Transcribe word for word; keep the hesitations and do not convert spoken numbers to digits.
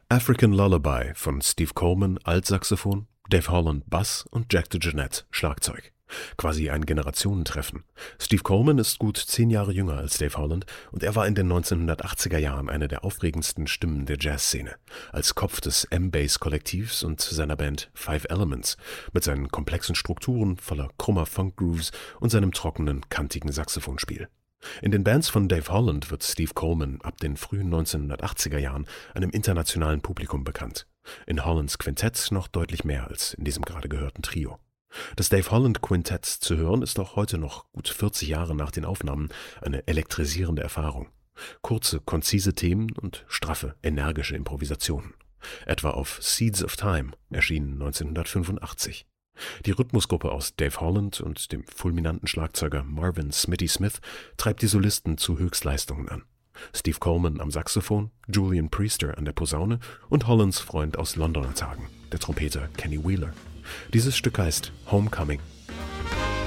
African Lullaby von Steve Coleman Altsaxophon, Dave Holland Bass und Jack DeJohnette Schlagzeug. Quasi ein Generationentreffen. Steve Coleman ist gut zehn Jahre jünger als Dave Holland und er war in den neunzehnhundertachtziger Jahren eine der aufregendsten Stimmen der Jazzszene. Als Kopf des M-Bass-Kollektivs und seiner Band Five Elements mit seinen komplexen Strukturen voller krummer Funk-Grooves und seinem trockenen, kantigen Saxophonspiel. In den Bands von Dave Holland wird Steve Coleman ab den frühen neunzehnhundertachtziger Jahren einem internationalen Publikum bekannt. In Hollands Quintett noch deutlich mehr als in diesem gerade gehörten Trio. Das Dave Holland Quintett zu hören ist auch heute noch, gut vierzig Jahre nach den Aufnahmen, eine elektrisierende Erfahrung. Kurze, konzise Themen und straffe, energische Improvisationen. Etwa auf Seeds of Time, erschienen neunzehnhundertfünfundachtzig. Die Rhythmusgruppe aus Dave Holland und dem fulminanten Schlagzeuger Marvin Smitty Smith treibt die Solisten zu Höchstleistungen an. Steve Coleman am Saxophon, Julian Priester an der Posaune und Hollands Freund aus Londoner Tagen, der Trompeter Kenny Wheeler. Dieses Stück heißt Homecoming.